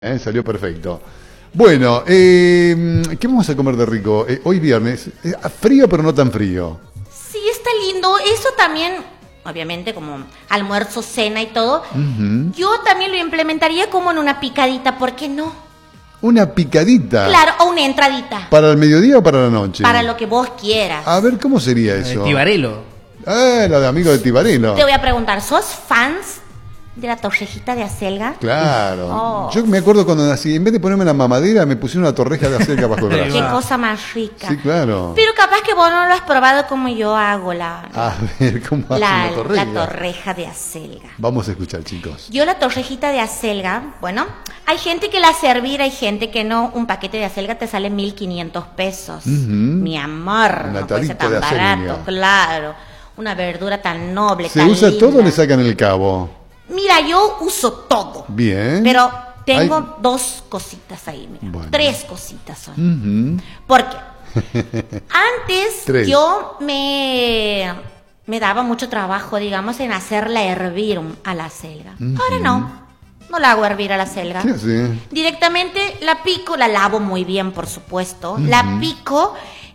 Salió perfecto. Bueno, ¿qué vamos a comer de rico? Hoy viernes, frío pero no tan frío. Sí, está lindo. Eso también, obviamente, como almuerzo, cena y todo. Yo también lo implementaría como en una picadita, ¿por qué no? Una picadita. Claro, o una entradita. ¿Para el mediodía o para la noche? Para lo que vos quieras. A ver, ¿cómo sería eso? Tibarelo. La de amigo de Tibarelo. Te voy a preguntar, ¿sos fans de la torrejita de acelga? Claro. Oh. Yo me acuerdo cuando nací, en vez de ponerme la mamadera, me pusieron una torreja de acelga bajo el brazo. Qué cosa más rica. Sí, claro. Pero capaz que vos no lo has probado como yo hago A ver, ¿cómo hace una torreja? La torreja de acelga. Vamos a escuchar, chicos. Yo la torrejita de acelga, bueno, hay gente que la hace hervir, hay gente que no. Un paquete de acelga te sale 1.500 pesos. Mi amor, Una no puede ser tarita tan de acelga. barato, claro. Una verdura tan noble, ¿Se tan usa linda. todo o le sacan el cabo? Mira, yo uso todo. Bien. Pero tengo Hay- dos cositas ahí, mira. Bueno. 3 cositas son. Porque antes 3. yo me daba mucho trabajo, digamos, en hacerla hervir a la acelga. Ahora no la hago hervir a la acelga. ¿Qué hace? Directamente la pico, la lavo muy bien, por supuesto. La pico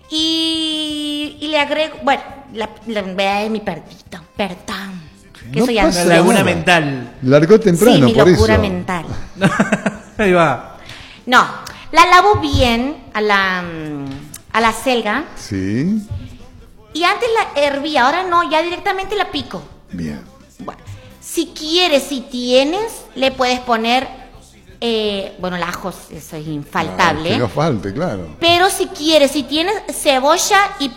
y le agrego, bueno, mi perdita, perdón. Que No soy pasa ansiosa. La laguna nada. mental. Largó temprano, Sí, mi por locura eso. mental. Ahí va. No, la lavo bien a la acelga Sí. y antes la hervía, ahora no, ya directamente la pico. Bien. Bueno, si quieres, si tienes, le puedes poner, bueno, el ajo, eso es infaltable. Que no falte, claro. Pero si quieres, si tienes cebolla y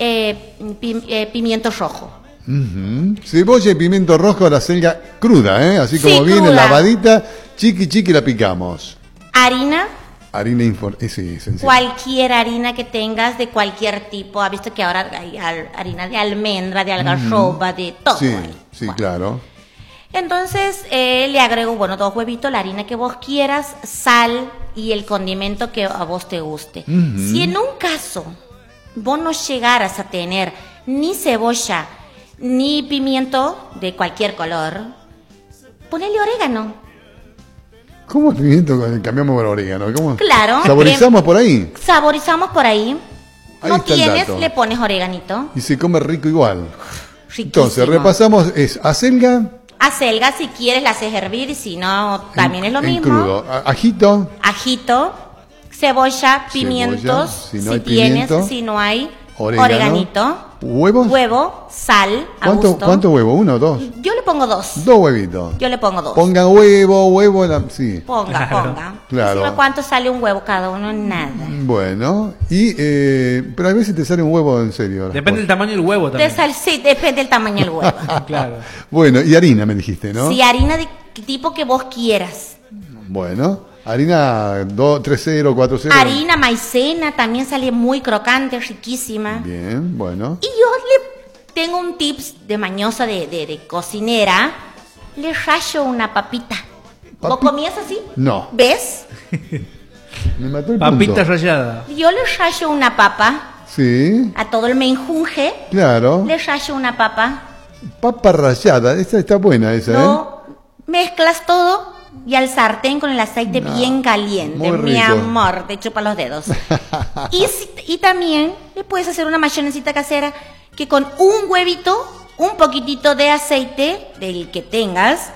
pimiento rojo. Cebolla y pimiento rojo a la acelga cruda, ¿eh? Así como Sí, viene, cruda. lavadita, chiqui la picamos. Harina, Harina sí, esencial. cualquier harina que tengas de cualquier tipo. Ha visto que ahora hay harina de almendra, de algarroba, de todo. Sí, hay. sí, Bueno. claro. Entonces le agrego, bueno, 2 huevitos, la harina que vos quieras, sal y el condimento que a vos te guste. Si en un caso vos no llegaras a tener ni cebolla ni pimiento de cualquier color, ponele orégano. ¿Cómo pimiento cambiamos por orégano? ¿Cómo? Claro. ¿Saborizamos por ahí? Saborizamos por ahí. Ahí No está el tienes, dato. le pones oreganito. Y se come rico igual. Riquísimo. Entonces, repasamos, es acelga Acelga, si quieres la haces hervir y si no, también es lo en mismo. crudo. Ajito, Ajito, cebolla, pimientos, si no si hay tienes, pimiento, si no hay, orégano, oreganito, huevos. huevo, sal, a gusto. ¿Cuánto huevo? ¿1 o 2? Yo le pongo 2. 2 huevitos. Yo le pongo 2. Pongan huevo, sí. Ponga. Claro. Encima, ¿cuánto sale un huevo cada uno? Nada. Bueno, pero a veces te sale un huevo en serio. Depende del tamaño del huevo también. Sí, depende del tamaño del huevo. Claro. Bueno, y harina me dijiste, ¿no? Si harina de tipo que vos quieras. Bueno, harina 3-0, 4-0. Harina, maicena, también sale muy crocante, riquísima. Bien, bueno. Y yo le tengo un tips de mañosa de cocinera. Le rayo una papita. ¿Vos comías así? No. ¿Ves? Me mató el Papita punto. rallada. Yo le rayo una papa Sí, a todo el menjunje. claro. Le rayo una papa. Papa rallada, esta está buena esa, ¿eh? Lo mezclas todo y al sartén con el aceite bien caliente. muy Mi rico. amor, te chupa los dedos. y también le puedes hacer una mayonesita casera que con un huevito, un poquitito de aceite del que tengas,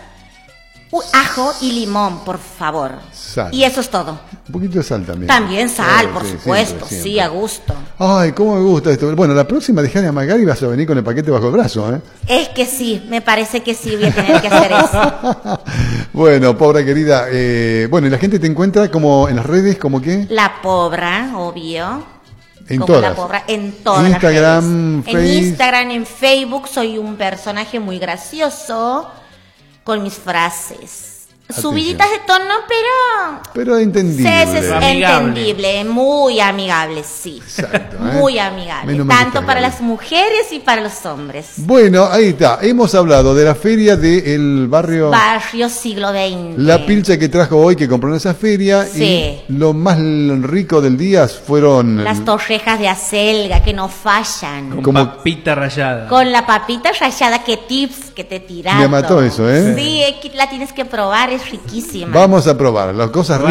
ajo y limón, por favor. Sal. Y eso es todo. Un poquito de sal también. También sal, por sí, supuesto, siempre, sí, siempre. a gusto. Ay, cómo me gusta esto. Bueno, la próxima dejá de amagar y vas a venir con el paquete bajo el brazo, ¿eh? Es que sí, me parece que sí voy a tener que hacer eso. Bueno, pobre querida. Bueno, y la gente te encuentra como en las redes, como qué? La pobra, obvio. En Como todas. la pobra, en todas Instagram, las redes. Face. En Instagram, en Facebook, soy un personaje muy gracioso con mis frases. Subiditas de tono, Pero entendible. es Amigable. entendible, muy amigable, sí. Exacto, ¿eh? Muy amigable, Menos mal que tanto estás para grande. las mujeres y para los hombres. Bueno, ahí está. Hemos hablado de la feria del barrio. Barrio siglo XX. La pilcha que trajo hoy, que compró en esa feria. Sí. Y lo más rico del día fueron. Las torrejas de acelga que no fallan. Con Como- papita rallada. Con la papita rallada, que tips que te tiraron. Me mató eso, ¿eh? Sí, es que la tienes que probar, es riquísima. Vamos a probar las cosas